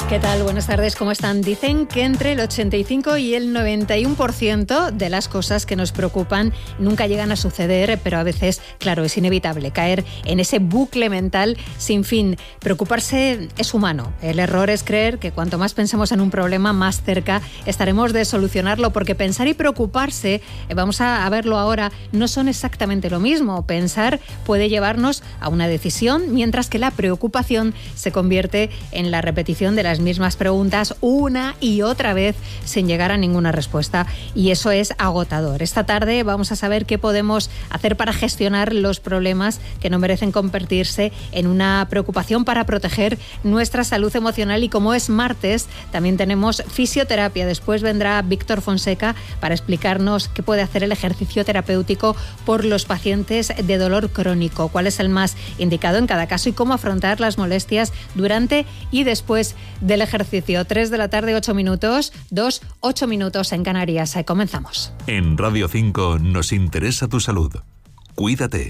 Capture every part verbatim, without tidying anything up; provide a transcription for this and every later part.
¿Qué tal? Buenas tardes, ¿cómo están? Dicen que entre el ochenta y cinco y el noventa y uno por ciento de las cosas que nos preocupan nunca llegan a suceder, pero a veces, claro, es inevitable caer en ese bucle mental sin fin. Preocuparse es humano. El error es creer que cuanto más pensemos en un problema, más cerca estaremos de solucionarlo, porque pensar y preocuparse, vamos a verlo ahora, no son exactamente lo mismo. Pensar puede llevarnos a una decisión, mientras que la preocupación se convierte en la repetición de las mismas preguntas una y otra vez sin llegar a ninguna respuesta, y eso es agotador. Esta tarde vamos a saber qué podemos hacer para gestionar los problemas que no merecen convertirse en una preocupación, para proteger nuestra salud emocional. Y como es martes, también tenemos fisioterapia. Después vendrá Víctor Fonseca para explicarnos qué puede hacer el ejercicio terapéutico por los pacientes de dolor crónico, cuál es el más indicado en cada caso y cómo afrontar las molestias durante y después del ejercicio. tres de la tarde, ocho minutos, dos, ocho minutos en Canarias. Ahí comenzamos. En Radio cinco nos interesa tu salud. Cuídate.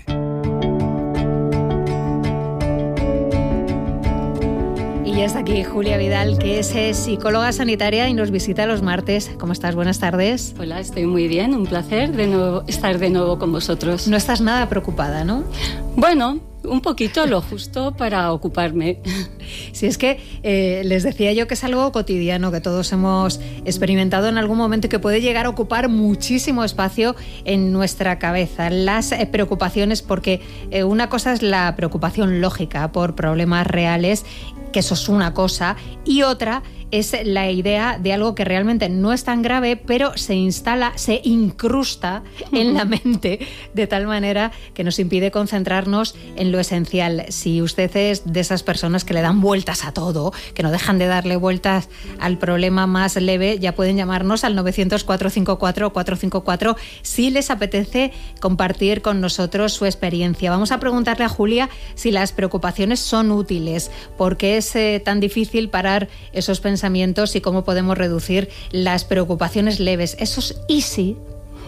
Y ya está aquí Julia Vidal, que es psicóloga sanitaria y nos visita los martes. ¿Cómo estás? Buenas tardes. Hola, estoy muy bien. Un placer de nuevo estar de nuevo con vosotros. No estás nada preocupada, ¿no? Bueno, un poquito lo justo para ocuparme. Si es que eh, les decía yo que es algo cotidiano, que todos hemos experimentado en algún momento y que puede llegar a ocupar muchísimo espacio en nuestra cabeza. Las eh, preocupaciones, porque eh, una cosa es la preocupación lógica por problemas reales, que eso es una cosa, y otra es la idea de algo que realmente no es tan grave, pero se instala, se incrusta en la mente de tal manera que nos impide concentrarnos en lo esencial. Si usted es de esas personas que le dan vueltas a todo, que no dejan de darle vueltas al problema más leve, ya pueden llamarnos al nueve cero cero, cuatro cinco cuatro, cuatro cinco cuatro si les apetece compartir con nosotros su experiencia. Vamos a preguntarle a Julia si las preocupaciones son útiles, porque es eh, tan difícil parar esos pensamientos y cómo podemos reducir las preocupaciones leves, esos easy,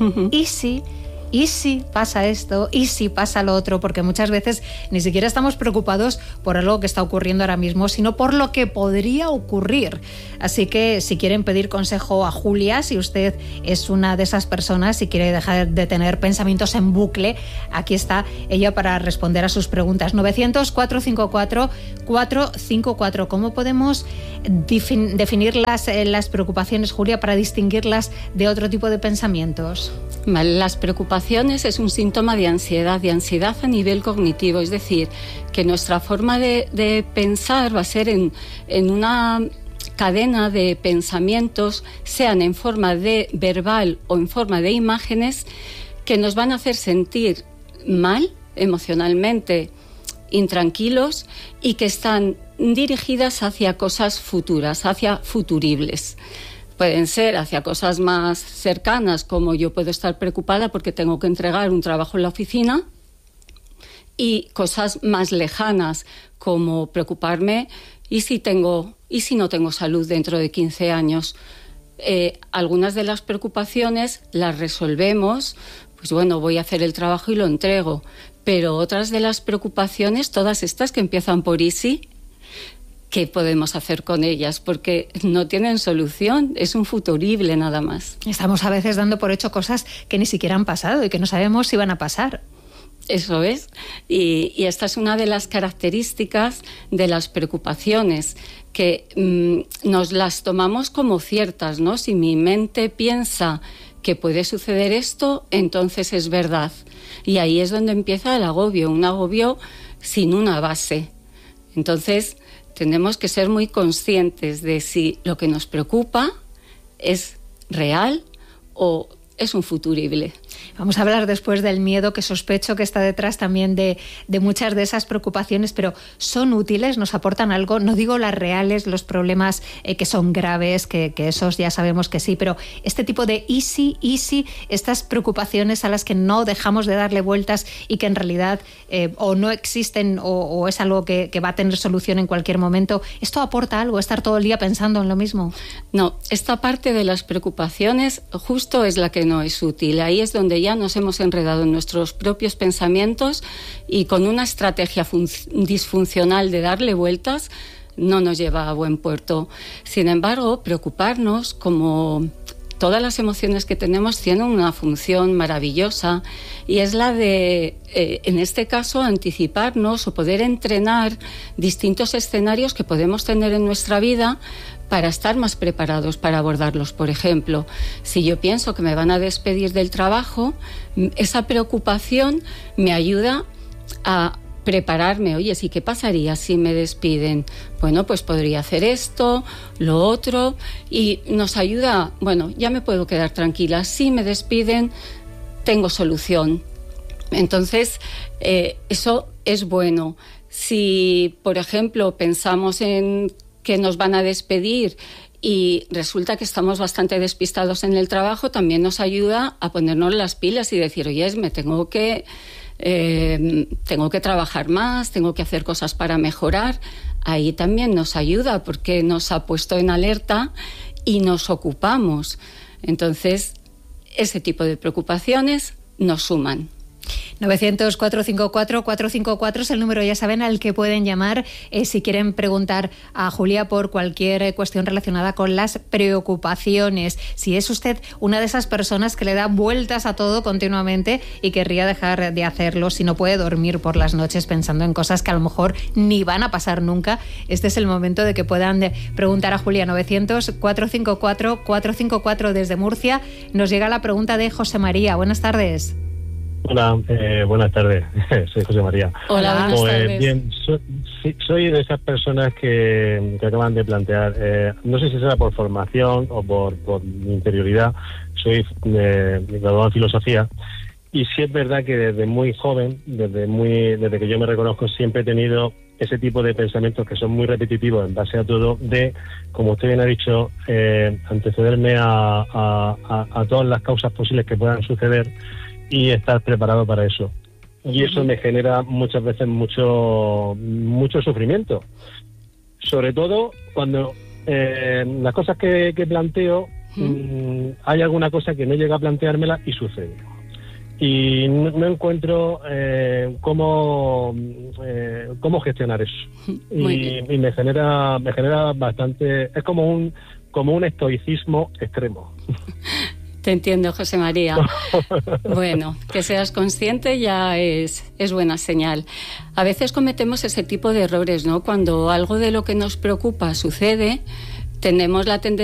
easy. ¿Y si pasa esto? ¿Y si pasa lo otro? Porque muchas veces ni siquiera estamos preocupados por algo que está ocurriendo ahora mismo, sino por lo que podría ocurrir. Así que si quieren pedir consejo a Julia, si usted es una de esas personas y quiere dejar de tener pensamientos en bucle, aquí está ella para responder a sus preguntas. nueve cero cero, cuatro cinco cuatro, cuatro cinco cuatro. ¿Cómo podemos defin- definir las, eh, las preocupaciones, Julia, para distinguirlas de otro tipo de pensamientos? Vale, las preocupaciones es un síntoma de ansiedad, de ansiedad a nivel cognitivo, es decir, que nuestra forma de, de pensar va a ser en, en una cadena de pensamientos, sean en forma de verbal o en forma de imágenes, que nos van a hacer sentir mal emocionalmente, intranquilos, y que están dirigidas hacia cosas futuras, hacia futuribles. Pueden ser hacia cosas más cercanas, como yo puedo estar preocupada porque tengo que entregar un trabajo en la oficina, y cosas más lejanas, como preocuparme y si tengo y si no tengo salud dentro de quince años. Eh, algunas de las preocupaciones las resolvemos, pues bueno, voy a hacer el trabajo y lo entrego, pero otras de las preocupaciones, todas estas que empiezan por easy, ¿qué podemos hacer con ellas? Porque no tienen solución, es un futurible nada más. Estamos a veces dando por hecho cosas que ni siquiera han pasado y que no sabemos si van a pasar. Eso es, y, y esta es una de las características de las preocupaciones, que mmm, nos las tomamos como ciertas, ¿no? Si mi mente piensa que puede suceder esto, entonces es verdad. Y ahí es donde empieza el agobio, un agobio sin una base. Entonces tenemos que ser muy conscientes de si lo que nos preocupa es real o es un futurible. Vamos a hablar después del miedo, que sospecho que está detrás también de, de muchas de esas preocupaciones, pero ¿son útiles? ¿Nos aportan algo? No digo las reales, los problemas eh, que son graves, que, que esos ya sabemos que sí, pero este tipo de easy, easy, estas preocupaciones a las que no dejamos de darle vueltas y que en realidad eh, o no existen o, o es algo que, que va a tener solución en cualquier momento, ¿esto aporta algo, estar todo el día pensando en lo mismo? No, esta parte de las preocupaciones justo es la que no es útil. Ahí es donde ya nos hemos enredado en nuestros propios pensamientos y con una estrategia fun- disfuncional de darle vueltas no nos lleva a buen puerto. Sin embargo, preocuparnos, como todas las emociones que tenemos, tienen una función maravillosa, y es la de, eh, en este caso, anticiparnos o poder entrenar distintos escenarios que podemos tener en nuestra vida para estar más preparados para abordarlos. Por ejemplo, si yo pienso que me van a despedir del trabajo, esa preocupación me ayuda a prepararme. Oye, ¿sí qué pasaría si me despiden? Bueno, pues podría hacer esto, lo otro, y nos ayuda, bueno, ya me puedo quedar tranquila. Si me despiden, tengo solución. Entonces, eh, eso es bueno. Si, por ejemplo, pensamos en que nos van a despedir y resulta que estamos bastante despistados en el trabajo, también nos ayuda a ponernos las pilas y decir, oye, me tengo que... Eh, tengo que trabajar más, tengo que hacer cosas para mejorar. Ahí también nos ayuda porque nos ha puesto en alerta y nos ocupamos. Entonces, ese tipo de preocupaciones nos suman. novecientos, cuatrocientos cincuenta y cuatro, cuatrocientos cincuenta y cuatro es el número, ya saben, al que pueden llamar eh, si quieren preguntar a Julia por cualquier eh, cuestión relacionada con las preocupaciones. Si es usted una de esas personas que le da vueltas a todo continuamente y querría dejar de hacerlo, si no puede dormir por las noches pensando en cosas que a lo mejor ni van a pasar nunca, este es el momento de que puedan de preguntar a Julia. Novecientos, cuatrocientos cincuenta y cuatro, cuatrocientos cincuenta y cuatro desde Murcia. Nos llega la pregunta de José María. Buenas tardes. Hola, eh, buenas tardes. Soy José María. Hola, buenas pues, tardes. Bien, so, sí, soy de esas personas que, que acaban de plantear, eh, no sé si será por formación o por, por mi interioridad, soy eh, graduado en filosofía, y sí es verdad que desde muy joven, desde muy desde que yo me reconozco, siempre he tenido ese tipo de pensamientos que son muy repetitivos en base a todo, de, como usted bien ha dicho, eh, antecederme a, a, a, a todas las causas posibles que puedan suceder y estar preparado para eso. Y eso me genera muchas veces mucho mucho sufrimiento. Sobre todo cuando eh, las cosas que, que planteo, ¿Mm? mmm, hay alguna cosa que no llega a planteármela y sucede. Y no, no encuentro eh, cómo eh, cómo gestionar eso. Y, y me genera me genera bastante, es como un como un estoicismo extremo. Te entiendo, José María. Bueno, que seas consciente ya es, es buena señal. A veces cometemos ese tipo de errores, ¿no? Cuando algo de lo que nos preocupa sucede, tenemos la tendencia